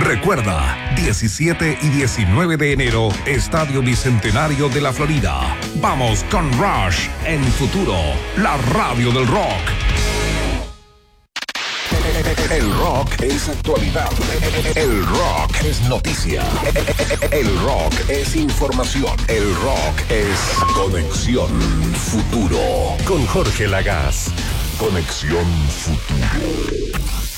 Recuerda, 17 y 19 de enero, Estadio Bicentenario de la Florida. Vamos con Rush en Futuro, la radio del rock. El rock es actualidad. El rock es noticia. El rock es información. El rock es Conexión Futuro. Con Jorge Lagaz. Conexión Futuro.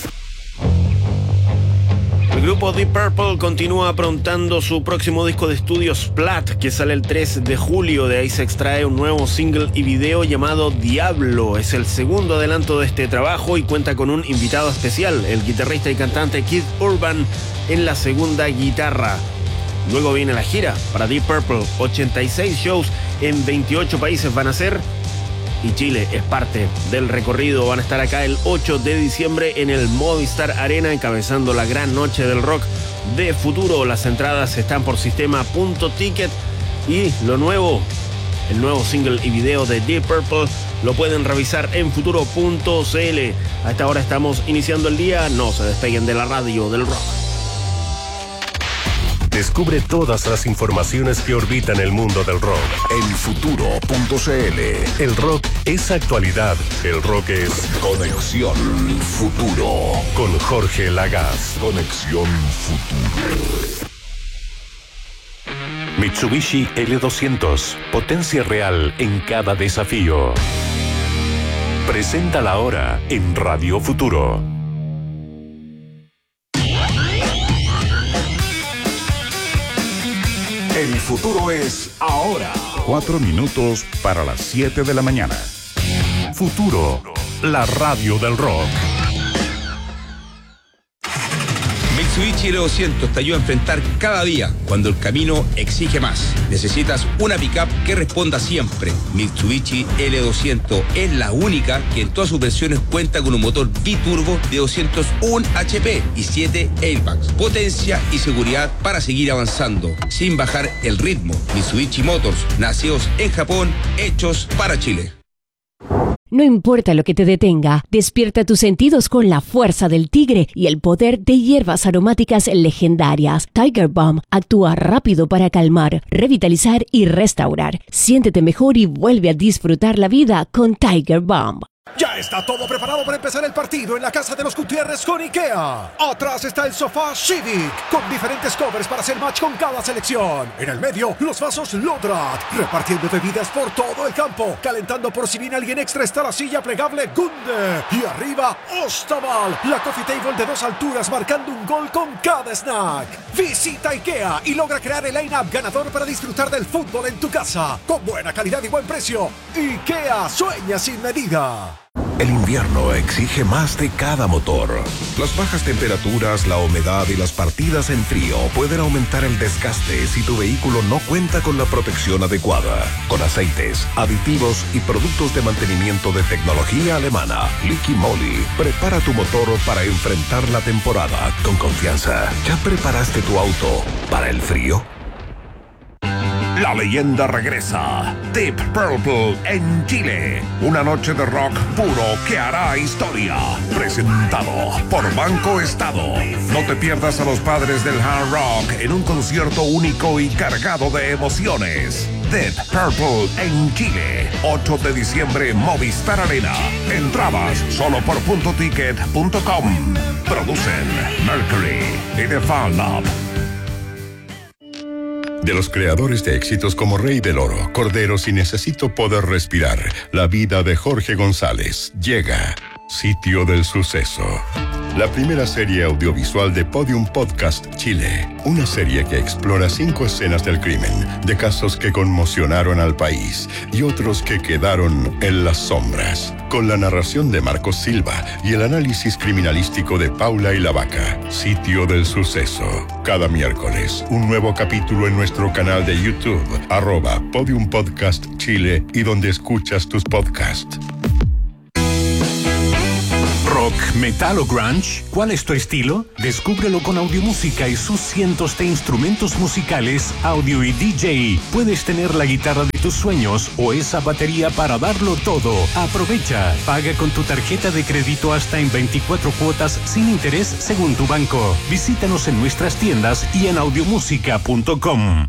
El grupo Deep Purple continúa aprontando su próximo disco de estudio Splat, que sale el 3 de julio. De ahí se extrae un nuevo single y video llamado Diablo. Es el segundo adelanto de este trabajo y cuenta con un invitado especial, el guitarrista y cantante Keith Urban en la segunda guitarra. Luego viene la gira para Deep Purple. 86 shows en 28 países van a ser, y Chile es parte del recorrido. Van a estar acá el 8 de diciembre en el Movistar Arena, encabezando la gran noche del rock de Futuro. Las entradas están por sistema.ticket y el nuevo single y video de Deep Purple lo pueden revisar en futuro.cl. A esta hora estamos iniciando el día. No se despeguen de la radio del rock. Descubre todas las informaciones que orbitan el mundo del rock en futuro.cl. El rock es actualidad. El rock es Conexión Futuro. Con Jorge Lagaz. Conexión Futuro. Mitsubishi L200. Potencia real en cada desafío. Presenta la hora en Radio Futuro. El futuro es ahora. 4 minutos para las 7 de la mañana. Futuro, la radio del rock. Mitsubishi L200 te ayuda a enfrentar cada día cuando el camino exige más. Necesitas una pickup que responda siempre. Mitsubishi L200 es la única que en todas sus versiones cuenta con un motor biturbo de 201 HP y 7 airbags. Potencia y seguridad para seguir avanzando sin bajar el ritmo. Mitsubishi Motors, nacidos en Japón, hechos para Chile. No importa lo que te detenga, despierta tus sentidos con la fuerza del tigre y el poder de hierbas aromáticas legendarias. Tiger Balm actúa rápido para calmar, revitalizar y restaurar. Siéntete mejor y vuelve a disfrutar la vida con Tiger Balm. Ya está todo preparado para empezar el partido en la casa de los Gutiérrez con IKEA. Atrás está el sofá Civic, con diferentes covers para hacer match con cada selección. En el medio, los vasos Lodrat, repartiendo bebidas por todo el campo. Calentando por si viene alguien extra está la silla plegable Gunde. Y arriba, Ostaval, la coffee table de 2 alturas, marcando un gol con cada snack. Visita IKEA y logra crear el line-up ganador para disfrutar del fútbol en tu casa. Con buena calidad y buen precio. IKEA sueña sin medida. El invierno exige más de cada motor. Las bajas temperaturas, la humedad y las partidas en frío pueden aumentar el desgaste si tu vehículo no cuenta con la protección adecuada. Con aceites, aditivos y productos de mantenimiento de tecnología alemana, Liqui Moly prepara tu motor para enfrentar la temporada con confianza. ¿Ya preparaste tu auto para el frío? La leyenda regresa. Deep Purple en Chile. Una noche de rock puro que hará historia. Presentado por Banco Estado. No te pierdas a los padres del hard rock en un concierto único y cargado de emociones. Deep Purple en Chile. 8 de diciembre, Movistar Arena. Entradas solo por .ticket.com. Producen Mercury y The Fan Lab. De los creadores de éxitos como Rey del Oro, Corderos y Necesito Poder Respirar, la vida de Jorge González llega. Sitio del Suceso. La primera serie audiovisual de Podium Podcast Chile. Una serie que explora 5 escenas del crimen, de casos que conmocionaron al país y otros que quedaron en las sombras. Con la narración de Marcos Silva y el análisis criminalístico de Paula y la Vaca. Sitio del Suceso. Cada miércoles, un nuevo capítulo en nuestro canal de YouTube, @Podium Podcast Chile y donde escuchas tus podcasts. ¿Rock, metal o grunge? ¿Cuál es tu estilo? Descúbrelo con Audiomúsica y sus cientos de instrumentos musicales, audio y DJ. Puedes tener la guitarra de tus sueños o esa batería para darlo todo. Aprovecha. Paga con tu tarjeta de crédito hasta en 24 cuotas sin interés según tu banco. Visítanos en nuestras tiendas y en audiomusica.com.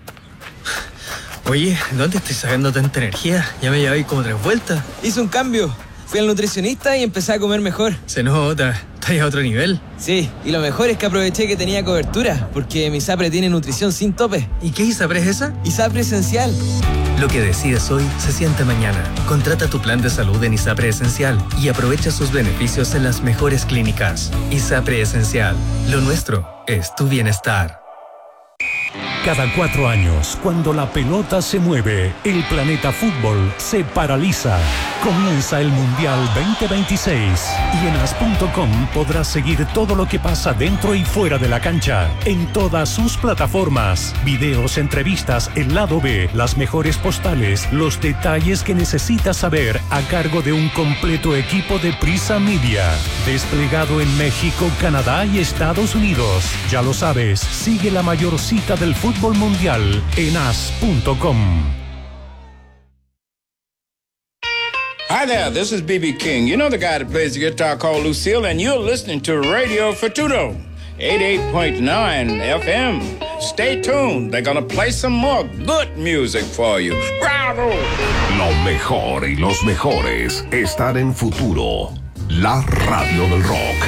Oye, ¿dónde estoy sacando tanta energía? Ya me llevé como 3 vueltas. Hice un cambio. Fui al nutricionista y empecé a comer mejor. Se nota. ¿Estás a otro nivel? Sí, y lo mejor es que aproveché que tenía cobertura, porque mi ISAPRE tiene nutrición sin tope. ¿Y qué ISAPRE es esa? ISAPRE Esencial. Lo que decides hoy se siente mañana. Contrata tu plan de salud en ISAPRE Esencial y aprovecha sus beneficios en las mejores clínicas. ISAPRE Esencial. Lo nuestro es tu bienestar. Cada 4 años, cuando la pelota se mueve, el planeta fútbol se paraliza. Comienza el Mundial 2026 y en as.com podrás seguir todo lo que pasa dentro y fuera de la cancha, en todas sus plataformas. Videos, entrevistas, el lado B, las mejores postales, los detalles que necesitas saber a cargo de un completo equipo de Prisa Media, desplegado en México, Canadá y Estados Unidos. Ya lo sabes, sigue la mayor cita del fútbol mundial en as.com. Hi there, this is B.B. King. You know the guy that plays the guitar called Lucille, and you're listening to Radio Futuro, 88.9 FM. Stay tuned, they're gonna play some more good music for you. Bravo! Lo mejor y los mejores están en Futuro, la radio del rock.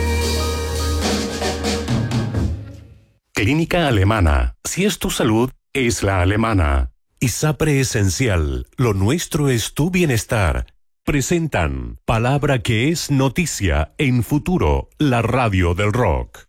Clínica Alemana. Si es tu salud, es la alemana. ISAPRE Esencial. Lo nuestro es tu bienestar. Presentan Palabra que es noticia en Futuro, la radio del rock.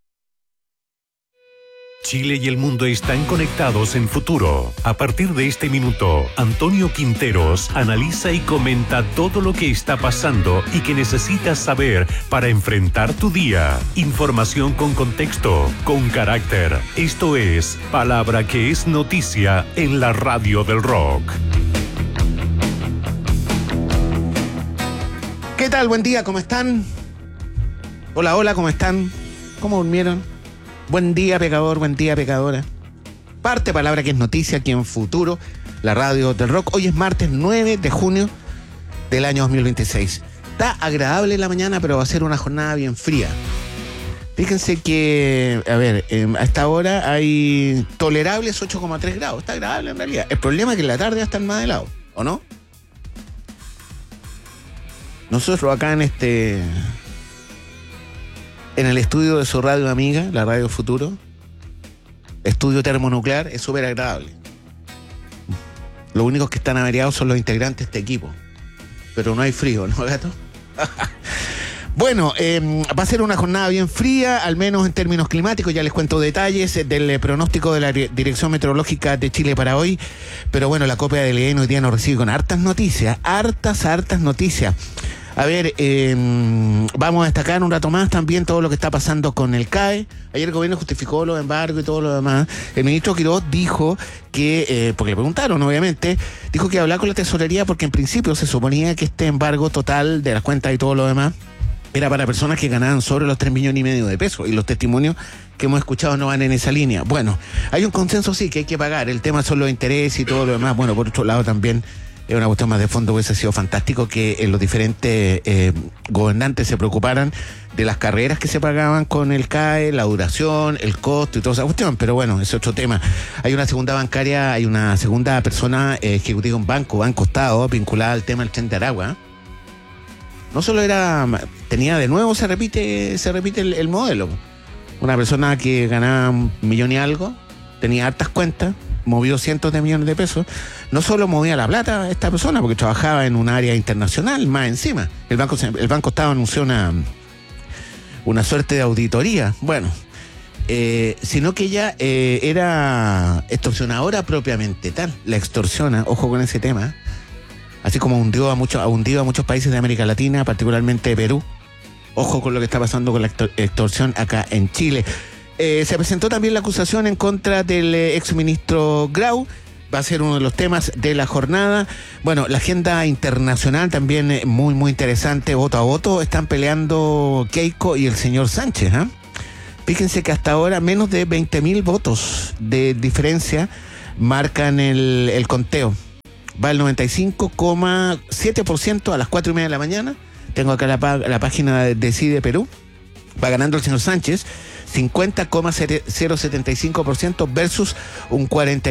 Chile y el mundo están conectados en Futuro. A partir de este minuto, Antonio Quinteros analiza y comenta todo lo que está pasando y que necesitas saber para enfrentar tu día. Información con contexto, con carácter. Esto es Palabra que es noticia en la radio del rock. ¿Qué tal? Buen día, ¿cómo están? Hola, hola, ¿cómo están? ¿Cómo durmieron? Buen día, pecador, buen día, pecadora. Parte Palabra que es noticia aquí en Futuro, la radio del rock. Hoy es martes 9 de junio del año 2026. Está agradable la mañana, pero va a ser una jornada bien fría. Fíjense que, a ver, a esta hora hay tolerables 8,3 grados. Está agradable en realidad. El problema es que en la tarde va a estar más helado, ¿o no? Nosotros acá en el estudio de su radio amiga, la Radio Futuro, estudio termonuclear, es súper agradable. Los únicos que están averiados son los integrantes de este equipo. Pero no hay frío, ¿no, gato? Bueno, va a ser una jornada bien fría, al menos en términos climáticos. Ya les cuento detalles del pronóstico de la Dirección Meteorológica de Chile para hoy. Pero bueno, la copia del EN hoy día nos recibe con hartas noticias. Hartas noticias. A ver, vamos a destacar un rato más también todo lo que está pasando con el CAE. Ayer el gobierno justificó los embargos y todo lo demás. El ministro Quiroz dijo que, porque le preguntaron obviamente, dijo que iba a hablar con la tesorería porque en principio se suponía que este embargo total de las cuentas y todo lo demás era para personas que ganaban sobre los 3,5 millones de pesos, y los testimonios que hemos escuchado no van en esa línea. Bueno, hay un consenso sí que hay que pagar, el tema son los intereses y todo lo demás. Bueno, por otro lado también es una cuestión más de fondo. Hubiese sido fantástico que los diferentes gobernantes se preocuparan de las carreras que se pagaban con el CAE, la duración, el costo y toda esa cuestión, pero bueno, es otro tema. Hay una segunda bancaria, hay una segunda persona ejecutiva de un Banco Estado, vinculada al tema del Tren de Aragua. No solo tenía de nuevo, se repite el modelo. Una persona que ganaba 1 millón y algo, tenía hartas cuentas, movió cientos de millones de pesos. No solo movía la plata esta persona, porque trabajaba en un área internacional, más encima. El Banco Estado anunció una suerte de auditoría. Bueno, sino que ella era extorsionadora propiamente tal. La extorsiona, ojo con ese tema. Así como ha hundido a muchos países de América Latina, particularmente Perú. Ojo con lo que está pasando con la extorsión acá en Chile. Se presentó también la acusación en contra del exministro Grau, va a ser uno de los temas de la jornada. Bueno, la agenda internacional también muy, muy interesante. Voto a voto están peleando Keiko y el señor Sánchez, ¿eh? Fíjense que hasta ahora menos de 20.000 votos de diferencia marcan el conteo. Va el 95,7% a las 4:30 de la mañana. Tengo acá la página de Decide Perú. Va ganando el señor Sánchez, 50,075% versus un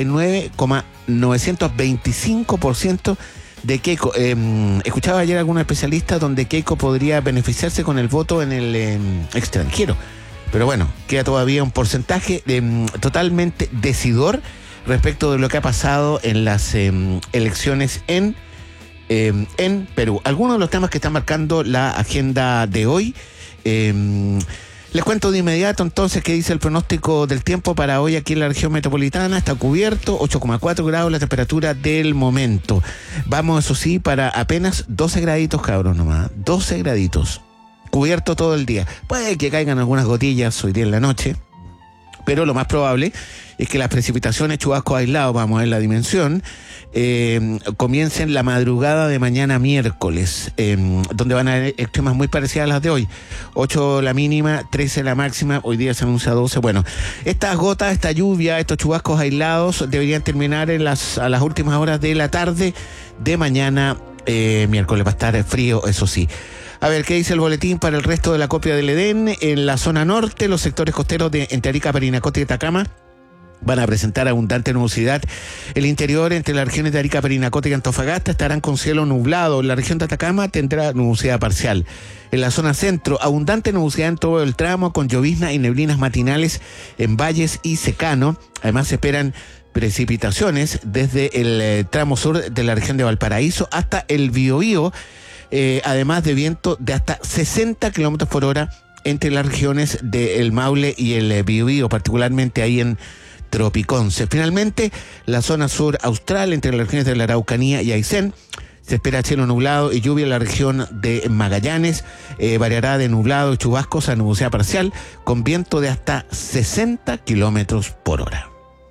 49,925% de Keiko. Escuchaba ayer a algunos especialistas donde Keiko podría beneficiarse con el voto en el extranjero. Pero bueno, queda todavía un porcentaje totalmente decidor respecto de lo que ha pasado en las elecciones en Perú. Algunos de los temas que están marcando la agenda de hoy. Les cuento de inmediato entonces qué dice el pronóstico del tiempo para hoy aquí en la región metropolitana. Está cubierto, 8,4 grados la temperatura del momento. Vamos, eso sí, para apenas 12 graditos, cabros, nomás. 12 graditos. Cubierto todo el día. Puede que caigan algunas gotillas hoy día en la noche, pero lo más probable es que las precipitaciones, chubascos aislados, vamos a ver la dimensión, comiencen la madrugada de mañana miércoles, donde van a haber extremas muy parecidas a las de hoy. 8 la mínima, 13 la máxima, hoy día se anuncia 12. Bueno, estas gotas, esta lluvia, estos chubascos aislados deberían terminar a las últimas horas de la tarde de mañana miércoles. Va a estar frío, eso sí. A ver, ¿qué dice el boletín para el resto de la copia del Edén? En la zona norte, los sectores costeros entre Arica, Parinacota y Atacama van a presentar abundante nubosidad. El interior, entre las regiones de Arica, Parinacota y Antofagasta, estarán con cielo nublado. La región de Atacama tendrá nubosidad parcial. En la zona centro, abundante nubosidad en todo el tramo, con llovizna y neblinas matinales en valles y secano. Además, se esperan precipitaciones desde el tramo sur de la región de Valparaíso hasta el Biobío. Además de viento de hasta 60 kilómetros por hora entre las regiones del Maule y el Biobío, particularmente ahí en Tropiconce. Finalmente, la zona sur austral, entre las regiones de la Araucanía y Aysén, se espera cielo nublado y lluvia en la región de Magallanes. Variará de nublado y chubascos a nubosidad parcial, con viento de hasta 60 kilómetros por hora.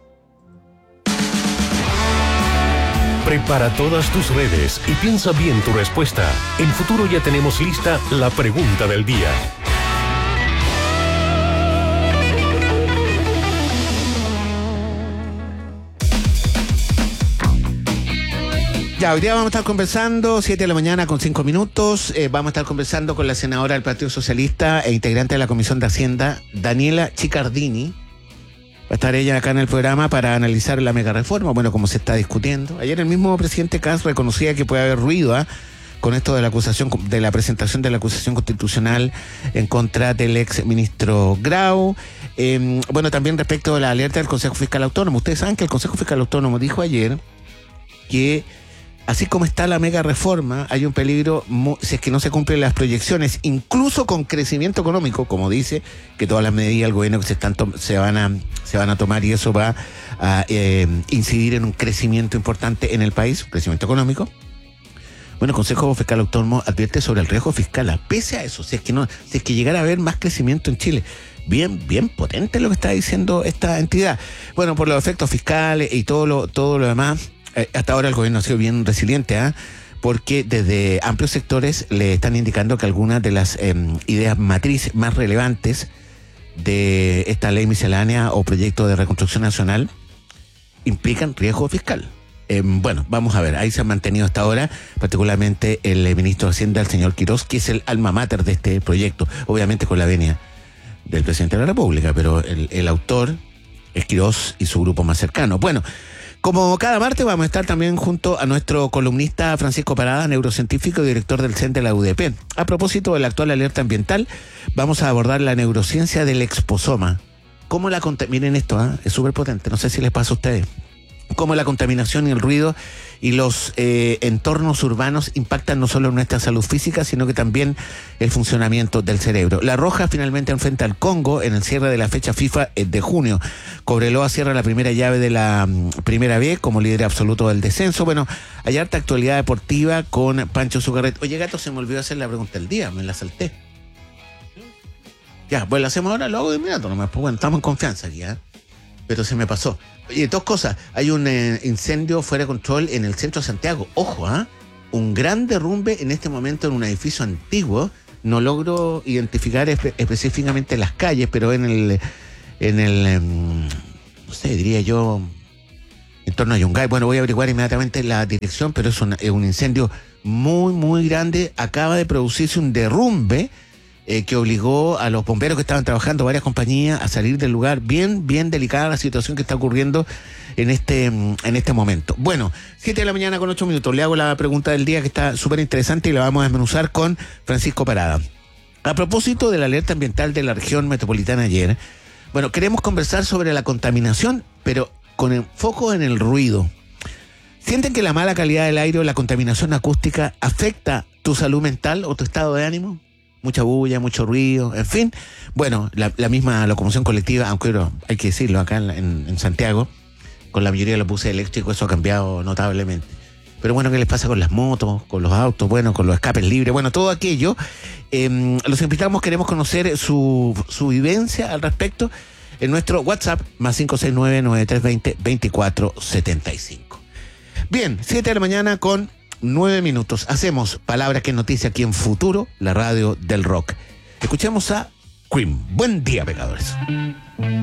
Prepara todas tus redes y piensa bien tu respuesta. En Futuro ya tenemos lista la pregunta del día. Ya, hoy día vamos a estar conversando, 7 de la mañana con 5 minutos. Vamos a estar conversando con la senadora del Partido Socialista e integrante de la Comisión de Hacienda, Daniela Chiccardini. Va a estar ella acá en el programa para analizar la mega reforma, bueno, como se está discutiendo. Ayer el mismo presidente Kast reconocía que puede haber ruido con esto de la acusación, de la presentación de la acusación constitucional en contra del ex ministro Grau. Bueno, también respecto de la alerta del Consejo Fiscal Autónomo. Ustedes saben que el Consejo Fiscal Autónomo dijo ayer que así como está la mega reforma, hay un peligro si es que no se cumplen las proyecciones, incluso con crecimiento económico, como dice, que todas las medidas del gobierno que se van a tomar, y eso va a incidir en un crecimiento importante en el país, un crecimiento económico. Bueno, el Consejo Fiscal Autónomo advierte sobre el riesgo fiscal. Pese a eso, si es que llegara a haber más crecimiento en Chile. Bien potente lo que está diciendo esta entidad. Bueno, por los efectos fiscales y todo lo demás, hasta ahora el gobierno ha sido bien resiliente, porque desde amplios sectores le están indicando que algunas de las ideas matriz más relevantes de esta ley miscelánea o proyecto de reconstrucción nacional implican riesgo fiscal. Bueno, vamos a ver, ahí se han mantenido hasta ahora, particularmente el ministro de Hacienda, el señor Quirós, que es el alma mater de este proyecto, obviamente con la venia del presidente de la República, pero el autor es Quirós y su grupo más cercano. Bueno, como cada martes vamos a estar también junto a nuestro columnista Francisco Parada, neurocientífico y director del CEN de la UDP. A propósito de la actual alerta ambiental, vamos a abordar la neurociencia del exposoma. ¿Cómo la miren esto, es súper potente, no sé si les pasa a ustedes. Cómo la contaminación y el ruido y los entornos urbanos impactan no solo nuestra salud física, sino que también el funcionamiento del cerebro. La Roja finalmente enfrenta al Congo en el cierre de la fecha FIFA de junio. Cobreloa cierra la primera llave de la Primera B como líder absoluto del descenso. Bueno, hay harta actualidad deportiva con Pancho Zucarret. Oye, gato, se me olvidó hacer la pregunta del día, me la salté. Ya, pues la hacemos ahora, lo hago de inmediato nomás, pues bueno, estamos en confianza aquí, pero se me pasó. Oye, dos cosas. Hay un incendio fuera de control en el centro de Santiago. Ojo, un gran derrumbe en este momento en un edificio antiguo. No logro identificar específicamente las calles, pero en el no sé, diría yo, en torno a Yungay. Bueno, voy a averiguar inmediatamente la dirección, pero es un incendio muy, muy grande. Acaba de producirse un derrumbe que obligó a los bomberos que estaban trabajando, varias compañías, a salir del lugar. Bien, bien delicada la situación que está ocurriendo en este momento. Bueno, 7:08 a.m. Le hago la pregunta del día, que está súper interesante, y la vamos a desmenuzar con Francisco Parada. A propósito de la alerta ambiental de la región metropolitana ayer, bueno, queremos conversar sobre la contaminación, pero con el foco en el ruido. ¿Sienten que la mala calidad del aire o la contaminación acústica afecta tu salud mental o tu estado de ánimo? Mucha bulla, mucho ruido, en fin. Bueno, la misma locomoción colectiva, aunque hay que decirlo, acá en Santiago, con la mayoría de los buses eléctricos, eso ha cambiado notablemente. Pero bueno, ¿qué les pasa con las motos, con los autos, bueno, con los escapes libres? Bueno, todo aquello. Los invitamos, queremos conocer su vivencia al respecto en nuestro WhatsApp, más 569-9320-2475. Bien, 7:09 a.m. Hacemos Palabras que es noticia aquí en Futuro, la radio del rock. Escuchemos a Cream. Buen día, pecadores.